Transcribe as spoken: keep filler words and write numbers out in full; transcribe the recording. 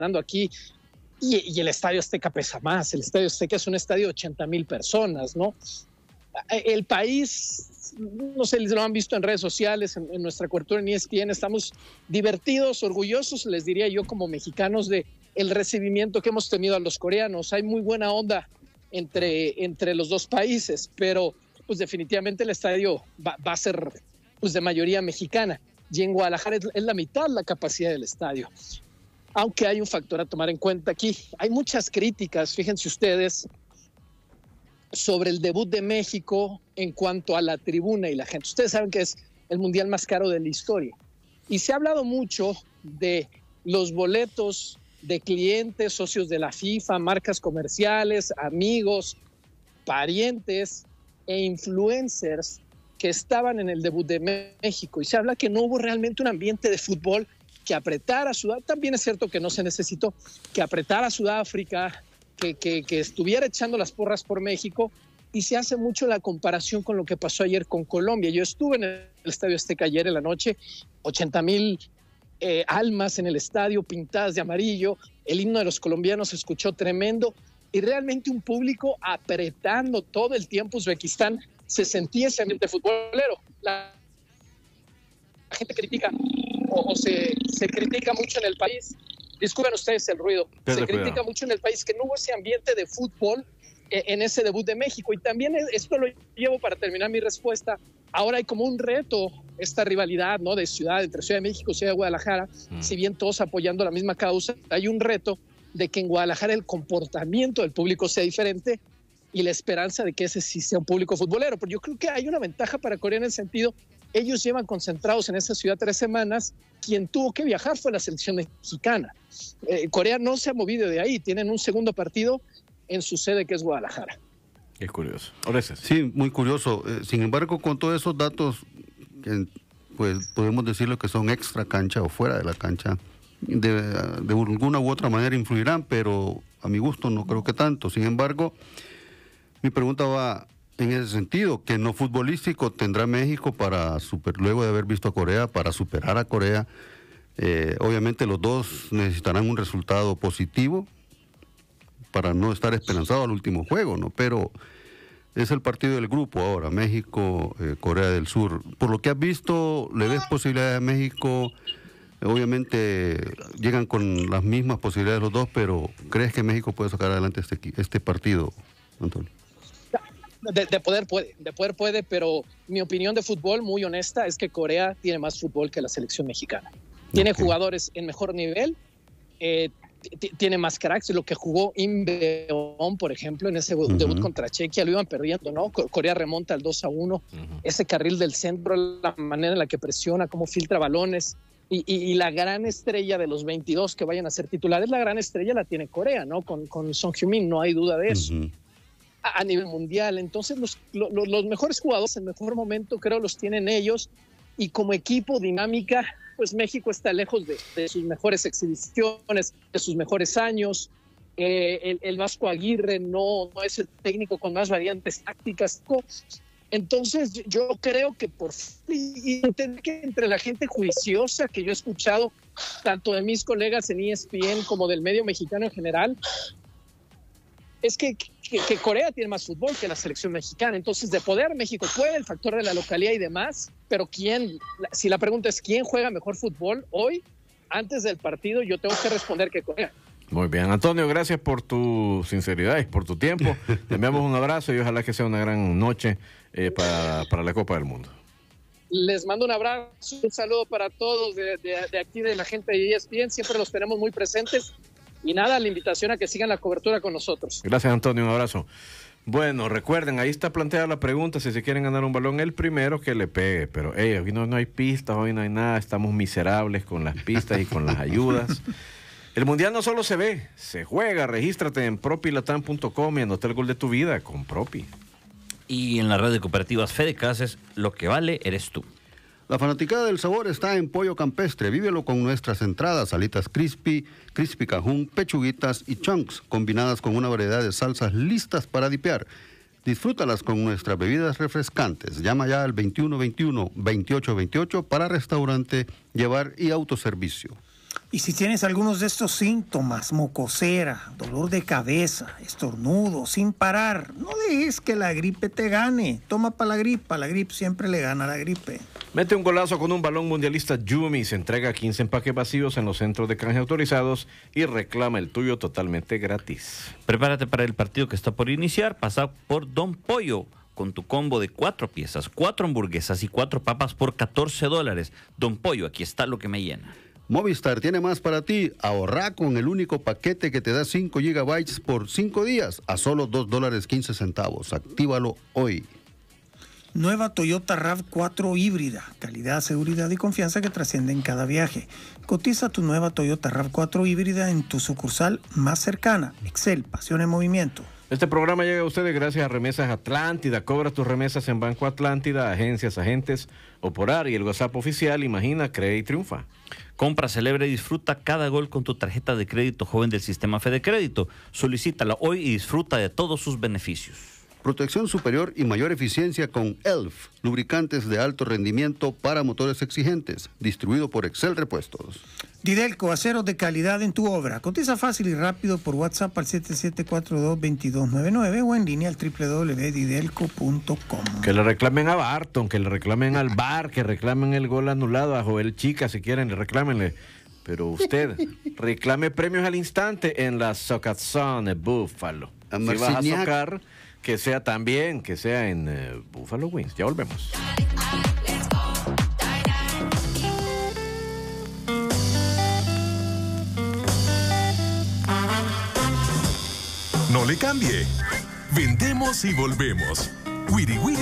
ganando aquí. Y, y el Estadio Azteca pesa más. El Estadio Azteca es un estadio de ochenta mil personas, ¿no? El país, no sé, lo han visto en redes sociales, en, en nuestra cobertura en E S P N, estamos divertidos, orgullosos, les diría yo, como mexicanos, de el recibimiento que hemos tenido a los coreanos. Hay muy buena onda entre, entre los dos países, pero pues definitivamente el estadio va, va a ser pues de mayoría mexicana. Y en Guadalajara es, es la mitad la capacidad del estadio. Aunque hay un factor a tomar en cuenta aquí. Hay muchas críticas, fíjense ustedes, sobre el debut de México en cuanto a la tribuna y la gente. Ustedes saben que es el mundial más caro de la historia. Y se ha hablado mucho de los boletos de clientes, socios de la FIFA, marcas comerciales, amigos, parientes e influencers que estaban en el debut de México. Y se habla que no hubo realmente un ambiente de fútbol que apretara a Sudáfrica. También es cierto que no se necesitó que apretara a Sudáfrica, que, que, que estuviera echando las porras por México, y se hace mucho la comparación con lo que pasó ayer con Colombia. Yo estuve en el Estadio Azteca ayer en la noche, ochenta mil eh, almas en el estadio pintadas de amarillo, el himno de los colombianos se escuchó tremendo, y realmente un público apretando todo el tiempo. Uzbekistán se sentía ese ambiente futbolero. La, la gente critica o, o se, se critica mucho en el país, disculpen ustedes el ruido, Pero se cuidado. critica mucho en el país que no hubo ese ambiente de fútbol eh, en ese debut de México. Y también esto lo llevo para terminar mi respuesta. Ahora hay como un reto, esta rivalidad, ¿no?, de ciudad, entre Ciudad de México y Ciudad de Guadalajara, mm. si bien todos apoyando la misma causa, hay un reto de que en Guadalajara el comportamiento del público sea diferente, y la esperanza de que ese sí sea un público futbolero. Pero yo creo que hay una ventaja para Corea en el sentido, ellos llevan concentrados en esa ciudad tres semanas, quien tuvo que viajar fue la selección mexicana. Eh, Corea no se ha movido de ahí, tienen un segundo partido en su sede, que es Guadalajara. Es curioso. Oreses. Sí, muy curioso. Eh, sin embargo, con todos esos datos, eh, pues podemos decirlo que son extra cancha o fuera de la cancha, de, de alguna u otra manera influirán, pero a mi gusto no creo que tanto. Sin embargo, mi pregunta va en ese sentido, que no futbolístico tendrá México para super, luego de haber visto a Corea, para superar a Corea. Eh, obviamente los dos necesitarán un resultado positivo para no estar esperanzado al último juego, ¿no? Pero es el partido del grupo ahora, México, eh, Corea del Sur. Por lo que has visto, ¿le ves posibilidades a México? Obviamente llegan con las mismas posibilidades los dos, pero ¿crees que México puede sacar adelante este, este partido, Antonio? De, de poder puede, de poder puede, pero mi opinión de fútbol, muy honesta, es que Corea tiene más fútbol que la selección mexicana. Tiene okay. jugadores en mejor nivel, eh, tiene más cracks. Lo que jugó Inbeon, por ejemplo, en ese uh-huh. debut contra Chequia, lo iban perdiendo, ¿no? Corea remonta al dos a uno. Uh-huh. Ese carril del centro, la manera en la que presiona, cómo filtra balones, y, y, y la gran estrella de los veintidós que vayan a ser titulares, la gran estrella la tiene Corea, ¿no? Con, con Son Heung-min, no hay duda de eso. Uh-huh. A nivel mundial. Entonces los, los, los mejores jugadores en mejor momento creo los tienen ellos, y como equipo, dinámica, pues México está lejos de, de sus mejores exhibiciones, de sus mejores años. Eh, el, el Vasco Aguirre no, no es el técnico con más variantes tácticas. Entonces yo creo que por y que entre la gente juiciosa que yo he escuchado, tanto de mis colegas en E S P N como del medio mexicano en general, es que, que, que Corea tiene más fútbol que la selección mexicana. Entonces, de poder, México puede, el factor de la localidad y demás, pero ¿quién? Si la pregunta es ¿quién juega mejor fútbol hoy, antes del partido? Yo tengo que responder que Corea. Muy bien, Antonio, gracias por tu sinceridad y por tu tiempo. Te enviamos un abrazo y ojalá que sea una gran noche eh, para, para la Copa del Mundo. Les mando un abrazo, un saludo para todos de, de, de aquí, de la gente de E S P N, siempre los tenemos muy presentes. Y nada, la invitación a que sigan la cobertura con nosotros. Gracias, Antonio, un abrazo. Bueno, recuerden, ahí está planteada la pregunta, si se quieren ganar un balón, el primero que le pegue. Pero, hey, hoy no, no hay pistas, hoy no hay nada, estamos miserables con las pistas y con las ayudas. El Mundial no solo se ve, se juega. Regístrate en propilatam punto com y anota el gol de tu vida con Propi. Y en la red de cooperativas Fede Cases, lo que vale eres tú. La fanaticada del sabor está en Pollo Campestre. Vívelo con nuestras entradas, alitas crispy, crispy cajún, pechuguitas y chunks, combinadas con una variedad de salsas listas para dipear. Disfrútalas con nuestras bebidas refrescantes. Llama ya al veintiuno veintiuno veintiocho veintiocho para restaurante, llevar y autoservicio. Y si tienes algunos de estos síntomas, mocosera, dolor de cabeza, estornudo, sin parar, no dejes que la gripe te gane. Toma para la gripa, la gripe siempre le gana a la gripe. Mete un golazo con un balón mundialista Yumi. Se entrega quince empaques vacíos en los centros de canje autorizados y reclama el tuyo totalmente gratis. Prepárate para el partido que está por iniciar. Pasa por Don Pollo con tu combo de cuatro piezas, cuatro hamburguesas y cuatro papas por catorce dólares. Don Pollo, aquí está lo que me llena. Movistar tiene más para ti. Ahorra con el único paquete que te da cinco gigabytes por cinco días a solo dos dólares quince centavos. Actívalo hoy. Nueva Toyota RAV cuatro híbrida. Calidad, seguridad y confianza que trasciende en cada viaje. Cotiza tu nueva Toyota RAV cuatro híbrida en tu sucursal más cercana. Excel, pasión en movimiento. Este programa llega a ustedes gracias a Remesas Atlántida. Cobra tus remesas en Banco Atlántida, agencias, agentes o por área. El WhatsApp oficial, imagina, cree y triunfa. Compra, celebra y disfruta cada gol con tu tarjeta de crédito joven del sistema Fede Crédito. Solicítala hoy y disfruta de todos sus beneficios. Protección superior y mayor eficiencia con E L F, lubricantes de alto rendimiento para motores exigentes, distribuido por Excel Repuestos. Didelco, aceros de calidad en tu obra. Cotiza fácil y rápido por WhatsApp al siete siete cuatro dos, dos dos nueve nueve o en línea al doble u doble u doble u punto didelco punto com. Que le reclamen a Barton, que le reclamen al V A R, que reclamen el gol anulado a Joel Chica, si quieren, reclámenle. Pero usted reclame premios al instante en la Socazzone Búfalo. A Si vas a Marciniak. socar, que sea también, que sea en uh, Buffalo Wings. Ya volvemos. No le cambie. Vendemos y volvemos. Wiri Wiri.